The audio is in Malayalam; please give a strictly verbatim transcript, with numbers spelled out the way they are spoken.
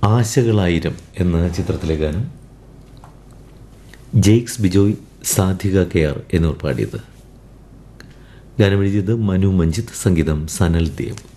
ആശകളായിരം എന്ന ചിത്രത്തിലെ ഗാനം ജെയ്ക്സ് ബിജോയ്, സാധിക കെ ആർ എന്നിവർ പാടിയത്. ഗാനം എഴുതിയത് മനു മഞ്ജിത്ത്, സംഗീതം സനൽ ദേവ്.